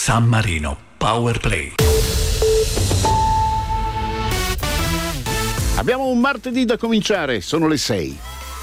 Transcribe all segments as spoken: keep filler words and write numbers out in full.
San Marino Power Play. Abbiamo un martedì da cominciare, sono le sei.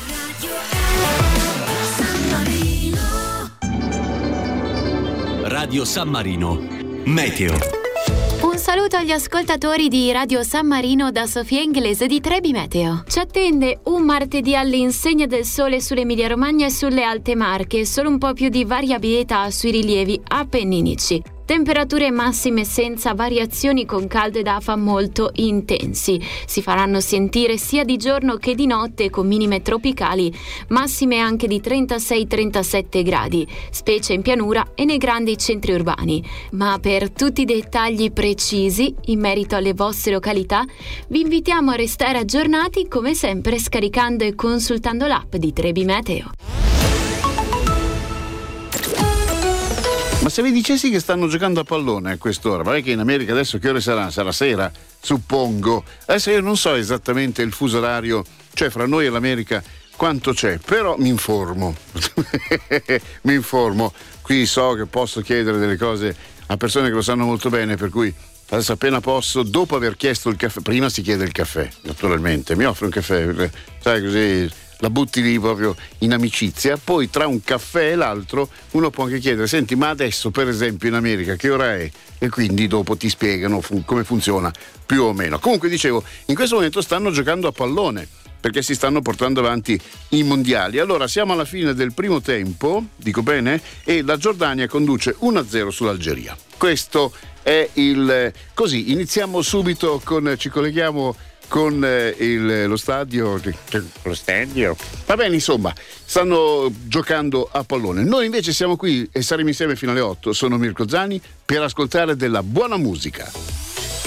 Radio San Marino Meteo. Un saluto agli ascoltatori di Radio San Marino da Sofia Inglese di Trebi Meteo. Ci attende un martedì all'insegna del sole sull'Emilia Romagna e sulle Alte Marche, solo un po' più di variabilità sui rilievi appenninici. Temperature massime senza variazioni con caldo ed afa molto intensi. Si faranno sentire sia di giorno che di notte con minime tropicali, massime anche di trentasei trentasette gradi, specie in pianura e nei grandi centri urbani. Ma per tutti i dettagli precisi in merito alle vostre località, vi invitiamo a restare aggiornati come sempre scaricando e consultando l'app di Trebi Meteo. Ma se vi dicessi che stanno giocando a pallone a quest'ora, vabbè che in America adesso che ore sarà? Sarà sera, suppongo. Adesso io non so esattamente il fuso orario, cioè fra noi e l'America quanto c'è, però mi informo. mi informo. Qui so che posso chiedere delle cose a persone che lo sanno molto bene, per cui adesso appena posso, dopo aver chiesto il caffè, prima si chiede il caffè, naturalmente, mi offre un caffè, sai, così la butti lì proprio in amicizia, poi tra un caffè e l'altro uno può anche chiedere: senti, ma adesso per esempio in America che ora è? E quindi dopo ti spiegano fu- come funziona più o meno. Comunque dicevo, in questo momento stanno giocando a pallone perché si stanno portando avanti i mondiali. Allora siamo alla fine del primo tempo, dico bene, e la Giordania conduce uno a zero sull'Algeria. Questo è il... così, iniziamo subito con... ci colleghiamo con eh, il, lo stadio lo stadio va bene, insomma stanno giocando a pallone. Noi invece siamo qui e saremo insieme fino alle otto. Sono Mirko Zani per ascoltare della buona musica.